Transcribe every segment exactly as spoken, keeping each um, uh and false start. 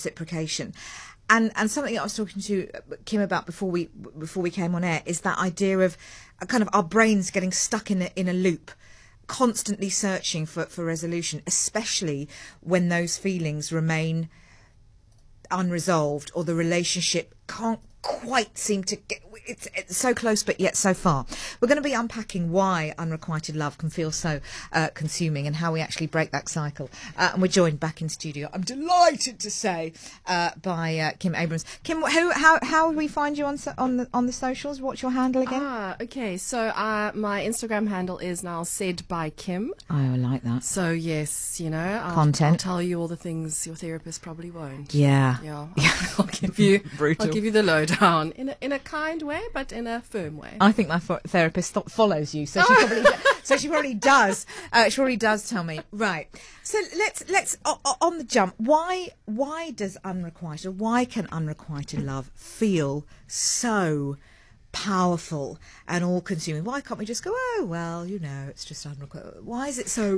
reciprocation. And and something I was talking to Kim about before we before we came on air is that idea of kind of our brains getting stuck in a, in a loop, constantly searching for, for resolution, especially when those feelings remain unresolved or the relationship can't quite seem to get it's, it's so close but yet so far. We're going to be unpacking why unrequited love can feel so uh, consuming and how we actually break that cycle. Uh, and we're joined back in studio, I'm delighted to say, uh, by uh, Kim Abrams. Kim, who, how how will we find you on so, on the on the socials? What's your handle again? Ah, okay. So uh, my Instagram handle is now said by Kim. Oh, I like that. So yes, you know, I'll, Content. I'll tell you all the things your therapist probably won't. Yeah. Yeah. I'll give you. Brutal. I'll give you the lowdown in a, in a kind way, but in a firm way. I think my fo- therapist th- follows you, so she probably do- so she probably does. Uh, she probably does tell me. Right. So let's let's o- o- on the jump. Why why does unrequited? Why can unrequited love feel so powerful and all-consuming? Why can't we just go, oh well, you know, it's just unrequited? Why is it so?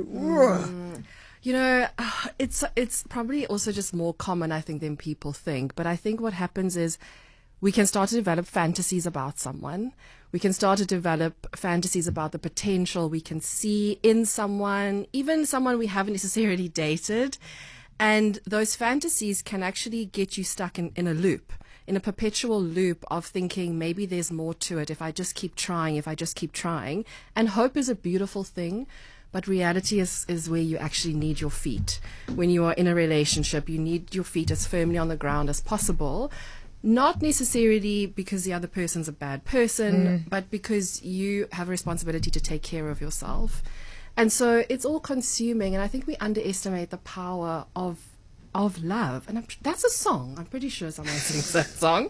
Mm. You know, it's it's probably also just more common, I think, than people think. But I think what happens is we can start to develop fantasies about someone. We can start to develop fantasies about the potential we can see in someone, even someone we haven't necessarily dated. And those fantasies can actually get you stuck in, in a loop, in a perpetual loop of thinking maybe there's more to it if I just keep trying, if I just keep trying. And hope is a beautiful thing. But reality is, is where you actually need your feet. When you are in a relationship, you need your feet as firmly on the ground as possible. Not necessarily because the other person's a bad person, mm. but because you have a responsibility to take care of yourself. And so it's all consuming. And I think we underestimate the power of of love. And I'm, that's a song. I'm pretty sure someone sings that song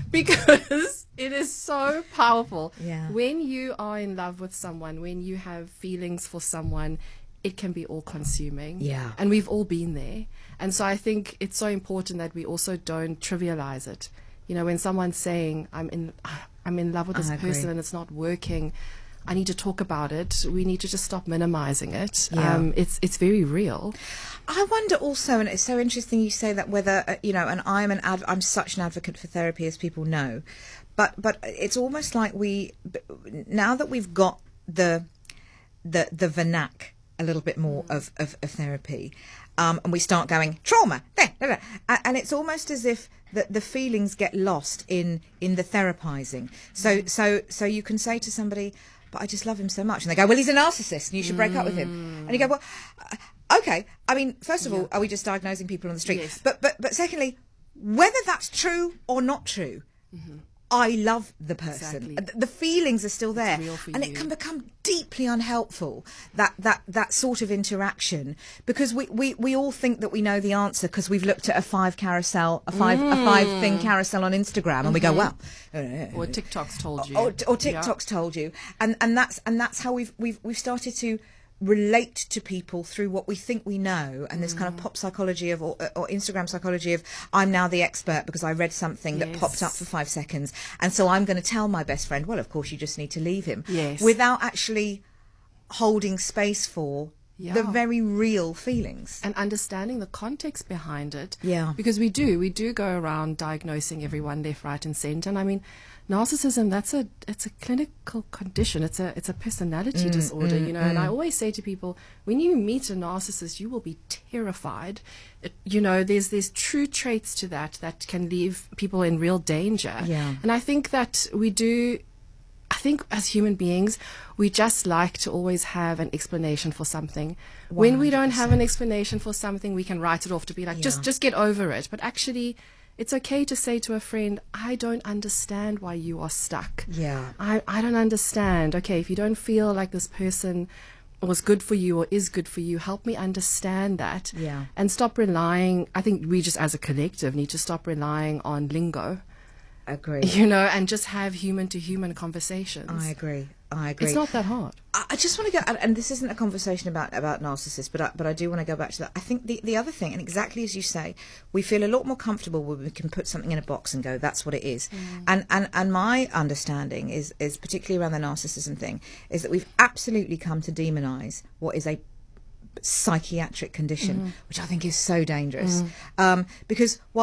because it is so powerful. Yeah. When you are in love with someone, when you have feelings for someone, it can be all consuming. Yeah. And we've all been there. And so I think it's so important that we also don't trivialize it. You know, when someone's saying, I'm in, I'm in love with this I person agree. and it's not working, I need to talk about it. We need to just stop minimizing it. Yeah. Um, it's it's very real. I wonder also, and it's so interesting you say that, whether uh, you know, and I'm an adv- I'm such an advocate for therapy, as people know, but but it's almost like we now that we've got the the the vernac a little bit more Mm. of, of, of therapy, um, and we start going trauma, there, there, there, and, and it's almost as if the the feelings get lost in in the therapizing. So Mm. so so you can say to somebody, but I just love him so much, and they go, well, he's a narcissist and you should break up with him. And you go, well, uh, okay, I mean, first of all, Yeah. are we just diagnosing people on the street? Yes. But but but secondly, whether that's true or not true, Mm-hmm. I love the person. Exactly. The, the feelings are still there, real for and you. it can become deeply unhelpful, that that that sort of interaction, because we, we, we all think that we know the answer because we've looked at a five carousel, a five a five thing carousel on Instagram, and we go, well, Or TikTok's told you. or, or Yeah. TikTok's told you, and and that's and that's how we've we've we've started to relate to people through what we think we know, and this kind of pop psychology of or, or Instagram psychology of I'm now the expert because I read something that Yes. popped up for five seconds, and so I'm going to tell my best friend, well, of course you just need to leave him, Yes. without actually holding space for Yeah. the very real feelings. And understanding the context behind it. Yeah. Because we do, we do go around diagnosing everyone left, right, and centre. And I mean, narcissism, that's a, it's a clinical condition. It's a, it's a personality disorder, you know. And I always say to people, when you meet a narcissist, you will be terrified. It, you know, there's, there's true traits to that that can leave people in real danger. Yeah. And I think that we do, I think as human beings, we just like to always have an explanation for something. When we don't have an explanation for something, we can write it off to be like, just, Yeah. just get over it. But actually, it's okay to say to a friend, I don't understand why you are stuck. Yeah. I, I don't understand. Okay, if you don't feel like this person was good for you or is good for you, help me understand that. Yeah. And stop relying, I think we just as a collective need to stop relying on lingo, Agree. you know, and just have human to human conversations. I agree. I agree. It's not that hard. I I just want to go, and- and this isn't a conversation about, about narcissists, but I, but I do want to go back to that. I think the, the other thing, and exactly as you say, we feel a lot more comfortable when we can put something in a box and go, that's what it is. And, and and my understanding is, is particularly around the narcissism thing, is that we've absolutely come to demonise what is a psychiatric condition, which I think is so dangerous. Um, because while